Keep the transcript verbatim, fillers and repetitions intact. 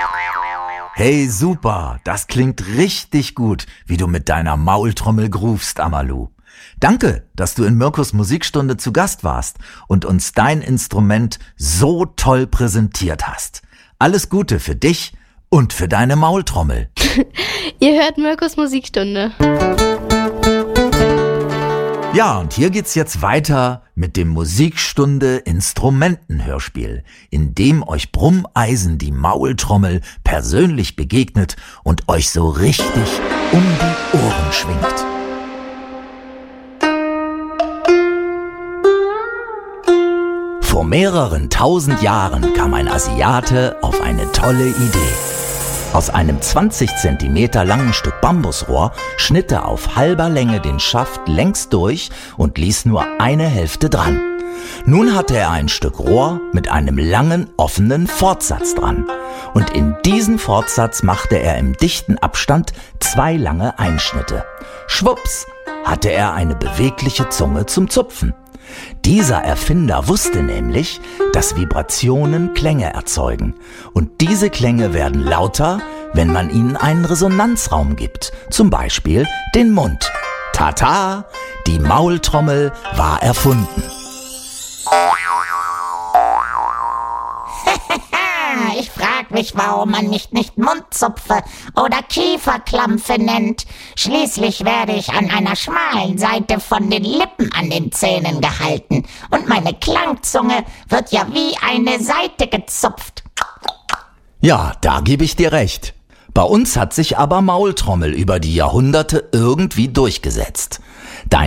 Hey, super, das klingt richtig gut, wie du mit deiner Maultrommel groovst, Amalu. Danke, dass du in Mirkus Musikstunde zu Gast warst und uns dein Instrument so toll präsentiert hast. Alles Gute für dich und für deine Maultrommel. Ihr hört Mirkus Musikstunde. Ja, und hier geht's jetzt weiter mit dem Musikstunde Instrumentenhörspiel, in dem euch Brummeisen die Maultrommel persönlich begegnet und euch so richtig um die Ohren schwingt. Vor mehreren tausend Jahren kam ein Asiate auf eine tolle Idee. Aus einem zwanzig Zentimeter langen Stück Bambusrohr schnitt er auf halber Länge den Schaft längs durch und ließ nur eine Hälfte dran. Nun hatte er ein Stück Rohr mit einem langen, offenen Fortsatz dran. Und in diesen Fortsatz machte er im dichten Abstand zwei lange Einschnitte. Schwupps, hatte er eine bewegliche Zunge zum Zupfen. Dieser Erfinder wusste nämlich, dass Vibrationen Klänge erzeugen. Und diese Klänge werden lauter, wenn man ihnen einen Resonanzraum gibt, zum Beispiel den Mund. Tata, die Maultrommel war erfunden. Ich frag mich, warum man mich nicht Mundzupfe oder Kieferklampfe nennt. Schließlich werde ich an einer schmalen Seite von den Lippen an den Zähnen gehalten. Und meine Klangzunge wird ja wie eine Seite gezupft. Ja, da gebe ich dir recht. Bei uns hat sich aber Maultrommel über die Jahrhunderte irgendwie durchgesetzt.